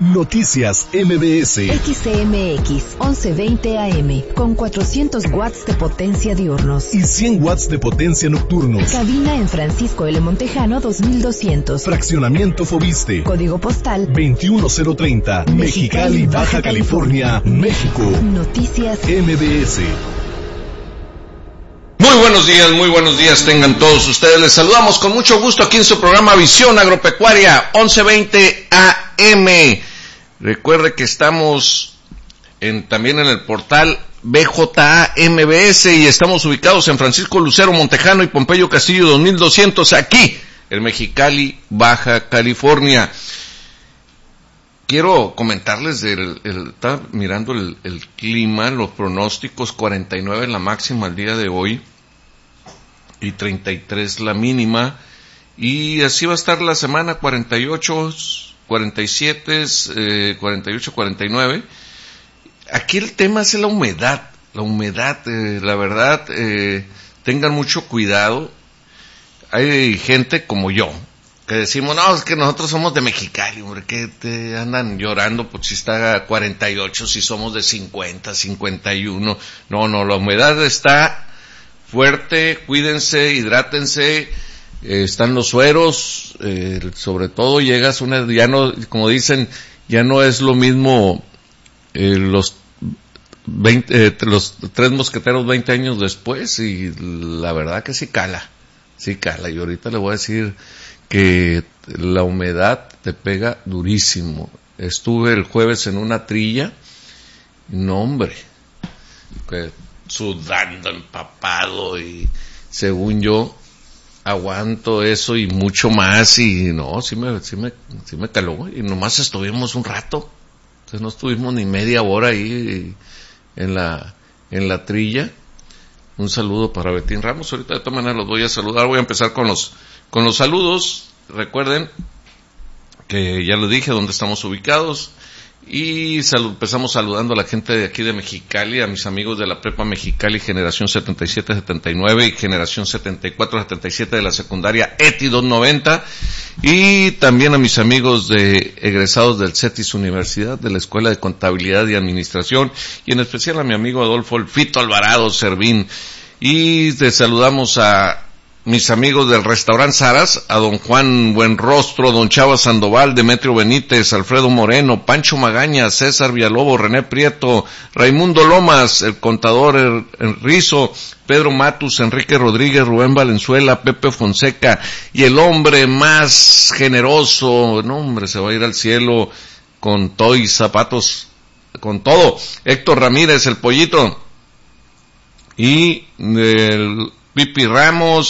Noticias MBS. XCMX 1120 AM con 400 watts de potencia diurnos y 100 watts de potencia nocturnos. Cabina en Francisco L. Montejano 2200. Fraccionamiento Fobiste. Código postal 21030. Mexicali, Baja California, México. Noticias MBS. Muy buenos días tengan todos ustedes. Les saludamos con mucho gusto aquí en su programa Visión Agropecuaria 1120 AM. Recuerde que estamos también en el portal BJA MBS y estamos ubicados en Francisco Lucero Montejano y Pompeyo Castillo 2200 aquí en Mexicali, Baja California. Quiero comentarles estaba mirando el clima, los pronósticos, 49 la máxima al día de hoy y 33 la mínima, y así va a estar la semana, 48, 47, 48, 49. Aquí el tema es la humedad, la verdad, tengan mucho cuidado. Hay gente como yo, que decimos, no, es que nosotros somos de Mexicali, hombre, que te andan llorando por si está a 48, si somos de 50, 51. No, la humedad está fuerte, cuídense, hidrátense, están los sueros, sobre todo llegas ya no, como dicen, ya no es lo mismo los tres mosqueteros 20 años después, y la verdad que sí cala, y ahorita le voy a decir que la humedad te pega durísimo. Estuve el jueves en una trilla, no hombre, sudando, empapado, y según yo aguanto eso y mucho más, y no, sí me caló, y nomás estuvimos un rato, entonces no estuvimos ni media hora ahí en la trilla. Un saludo para Betín Ramos. Ahorita de todas maneras los voy a saludar. Voy a empezar con los saludos. Recuerden que ya les dije dónde estamos ubicados. Y empezamos saludando a la gente de aquí de Mexicali, a mis amigos de la Prepa Mexicali, generación 77-79 y generación 74-77 de la secundaria ETI 290. Y también a mis amigos egresados del CETIS Universidad, de la Escuela de Contabilidad y Administración, y en especial a mi amigo Adolfo El Fito Alvarado Servín. Y te saludamos a mis amigos del restaurante Saras, a don Juan Buenrostro, don Chava Sandoval, Demetrio Benítez, Alfredo Moreno, Pancho Magaña, César Villalobos, René Prieto, Raimundo Lomas, el contador Rizo, Pedro Matus, Enrique Rodríguez, Rubén Valenzuela, Pepe Fonseca, y el hombre más generoso, no hombre, se va a ir al cielo con todo y zapatos, con todo, Héctor Ramírez, el Pollito, y el Pipi Ramos,